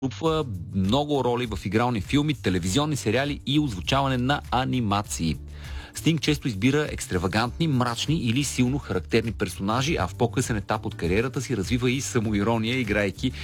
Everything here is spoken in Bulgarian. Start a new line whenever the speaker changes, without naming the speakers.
трупва много роли в игрални филми, телевизионни сериали и озвучаване на анимации. Стинг често избира екстравагантни, мрачни или силно характерни персонажи, а в по-късен етап от кариерата си развива и самоирония, играйки